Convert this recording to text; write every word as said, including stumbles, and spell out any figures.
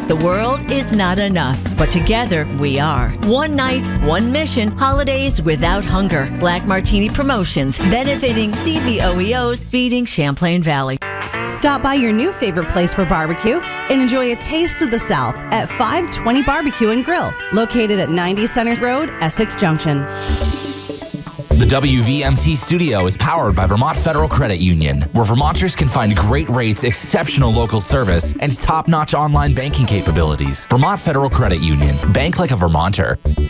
The world is not enough, but together we are. One night, one mission, holidays without hunger. Black Martini Promotions, benefiting C V O E Os, feeding Champlain Valley. Stop by your new favorite place for barbecue and enjoy a taste of the South at five twenty Barbecue and Grill, located at ninety Center Road, Essex Junction. The W V M T studio is powered by Vermont Federal Credit Union, where Vermonters can find great rates, exceptional local service, and top-notch online banking capabilities. Vermont Federal Credit Union. Bank like a Vermonter.